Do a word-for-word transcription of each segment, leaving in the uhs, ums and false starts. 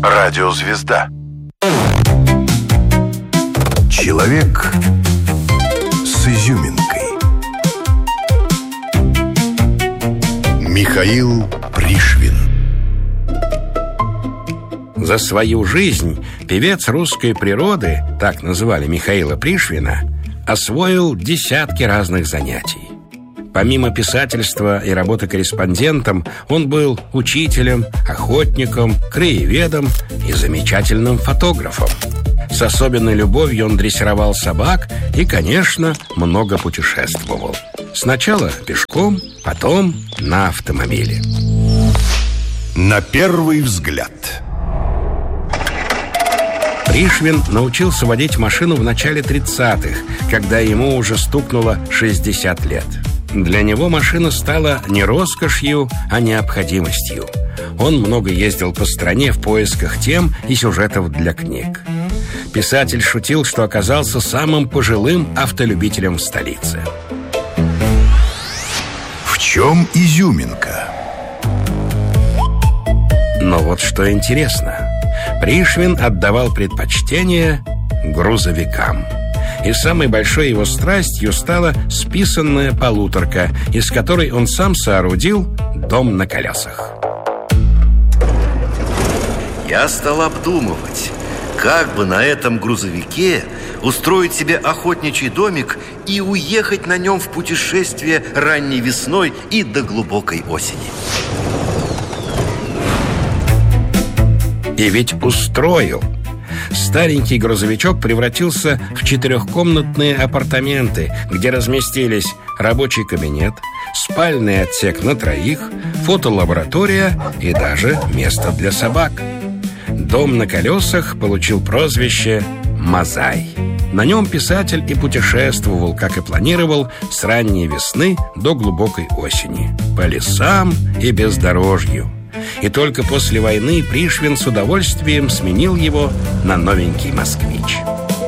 Радиозвезда. Человек с изюминкой. Михаил Пришвин. За свою жизнь певец русской природы, так называли Михаила Пришвина, освоил десятки разных занятий. Помимо писательства и работы корреспондентом, он был учителем, охотником, краеведом и замечательным фотографом. С особенной любовью он дрессировал собак и, конечно, много путешествовал. Сначала пешком, потом на автомобиле. На первый взгляд. Пришвин научился водить машину в начале тридцатых, когда ему уже стукнуло шестьдесят лет. Для него машина стала не роскошью, а необходимостью. Он много ездил по стране в поисках тем и сюжетов для книг. Писатель шутил, что оказался самым пожилым автолюбителем в столице. В чем изюминка? Но вот что интересно. Пришвин отдавал предпочтение грузовикам. И самой большой его страстью стала списанная полуторка, из которой он сам соорудил дом на колесах. Я стал обдумывать, как бы на этом грузовике устроить себе охотничий домик и уехать на нем в путешествие ранней весной и до глубокой осени. И ведь устроил. Старенький грузовичок превратился в четырехкомнатные апартаменты, где разместились рабочий кабинет, спальный отсек на троих, фотолаборатория и даже место для собак. Дом на колесах получил прозвище «Мазай». На нем писатель и путешествовал, как и планировал, с ранней весны до глубокой осени, по лесам и бездорожью. И только после войны Пришвин с удовольствием сменил его на новенький «Москвич».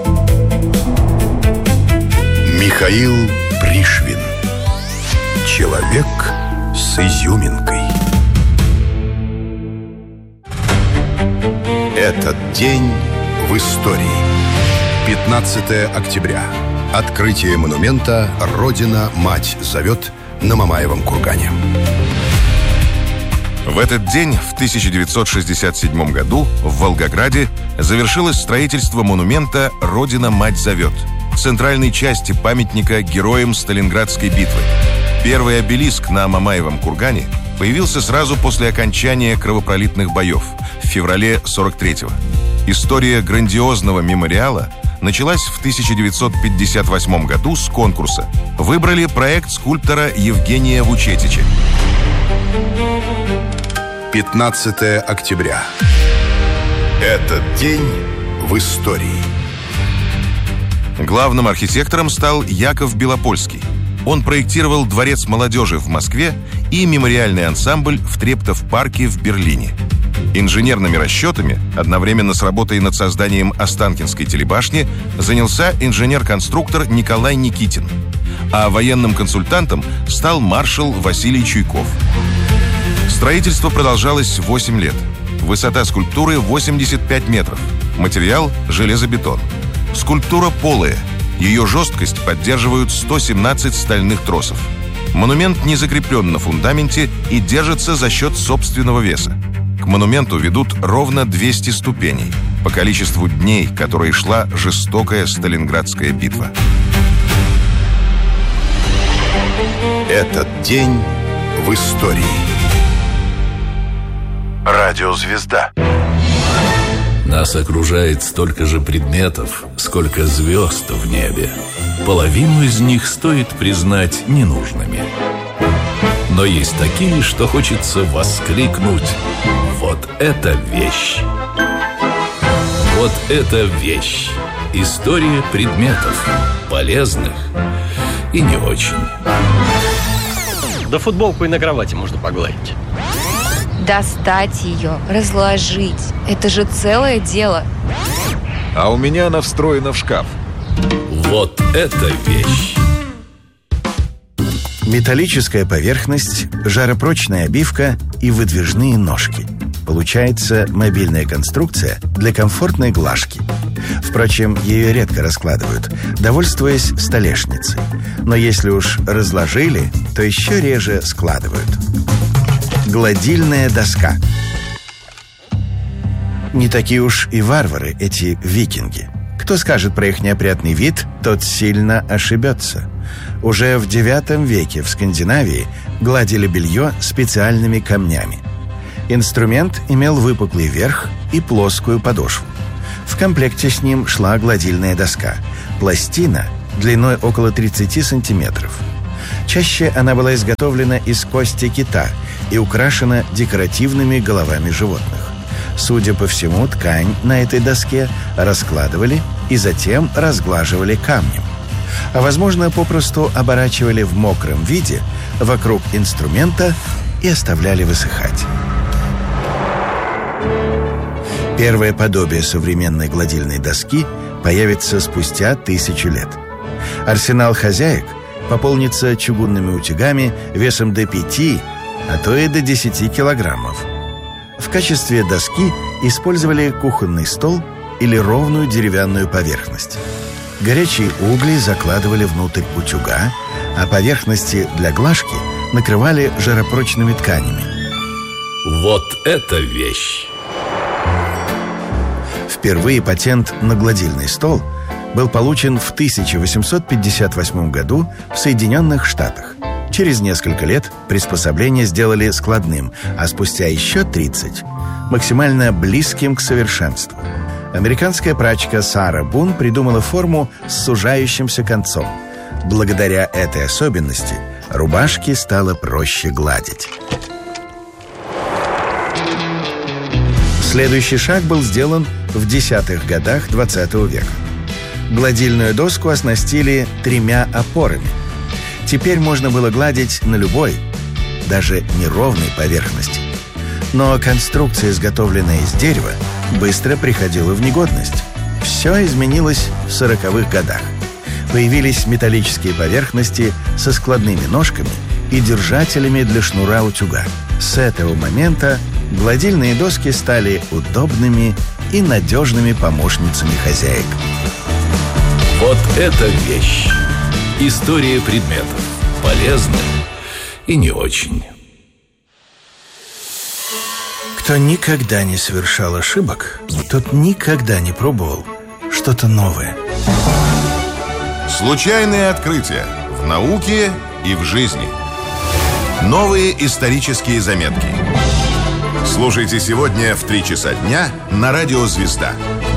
Михаил Пришвин. Человек с изюминкой. Этот день в истории. пятнадцатое октября. Открытие монумента «Родина-мать зовет» на Мамаевом кургане. В этот день, в тысяча девятьсот шестьдесят седьмом году, в Волгограде завершилось строительство монумента «Родина-мать зовет», центральной части памятника героям Сталинградской битвы. Первый обелиск на Мамаевом кургане появился сразу после окончания кровопролитных боев в феврале сорок третьего. История грандиозного мемориала началась в тысяча девятьсот пятьдесят восьмом году с конкурса. Выбрали проект скульптора Евгения Вучетича. пятнадцатое октября. Этот день в истории. Главным архитектором стал Яков Белопольский. Он проектировал Дворец молодежи в Москве и мемориальный ансамбль в Трептов-парке в Берлине. Инженерными расчетами, одновременно с работой над созданием Останкинской телебашни, занялся инженер-конструктор Николай Никитин. А военным консультантом стал маршал Василий Чуйков. Строительство продолжалось восемь лет. Высота скульптуры восемьдесят пять метров. Материал – железобетон. Скульптура полая. Ее жесткость поддерживают сто семнадцать стальных тросов. Монумент не закреплен на фундаменте и держится за счет собственного веса. К монументу ведут ровно двести ступеней по количеству дней, которые шла жестокая Сталинградская битва. Этот день в истории. Радиозвезда. Нас окружает столько же предметов, сколько звезд в небе. Половину из них стоит признать ненужными. Но есть такие, что хочется воскликнуть: вот это вещь! Вот это вещь! История предметов, полезных и не очень. Да футболку и на кровати можно погладить. Достать ее, разложить – это же целое дело. А у меня она встроена в шкаф. Вот это вещь! Металлическая поверхность, жаропрочная обивка и выдвижные ножки. получается мобильная конструкция для комфортной глажки. Впрочем, ее редко раскладывают, довольствуясь столешницей. Но если уж разложили, то еще реже складывают. Гладильная доска. Не такие уж и варвары эти викинги. Кто скажет про их неопрятный вид, тот сильно ошибется. Уже в девятом веке в Скандинавии гладили белье специальными камнями. Инструмент имел выпуклый верх и плоскую подошву. В комплекте с ним шла гладильная доска. Пластина длиной около тридцати сантиметров. Чаще она была изготовлена из кости кита и украшена декоративными головами животных. Судя по всему, ткань на этой доске раскладывали и затем разглаживали камнем. А, возможно, попросту оборачивали в мокром виде вокруг инструмента и оставляли высыхать. Первое подобие современной гладильной доски появится спустя тысячу лет. Арсенал хозяек пополнится чугунными утюгами весом до пяти, а то и до десяти килограммов. В качестве доски использовали кухонный стол или ровную деревянную поверхность. Горячие угли закладывали внутрь утюга, а поверхности для глажки накрывали жаропрочными тканями. Вот это вещь! Впервые патент на гладильный стол был получен в тысяча восемьсот пятьдесят восьмом году в Соединенных Штатах. Через несколько лет приспособление сделали складным, а спустя еще тридцать – максимально близким к совершенству. Американская прачка Сара Бун придумала форму с сужающимся концом. Благодаря этой особенности рубашки стало проще гладить. Следующий шаг был сделан в десятых годах двадцатого века. Гладильную доску оснастили тремя опорами. Теперь можно было гладить на любой, даже неровной поверхности. Но конструкция, изготовленная из дерева, быстро приходила в негодность. Все изменилось в сороковых годах. Появились металлические поверхности со складными ножками и держателями для шнура утюга. С этого момента гладильные доски стали удобными и надежными помощницами хозяек. Вот это вещь! История предметов. Полезная и не очень. Кто никогда не совершал ошибок, тот никогда не пробовал что-то новое. Случайные открытия в науке и в жизни. Новые исторические заметки. Слушайте сегодня в три часа дня на радио «Звезда».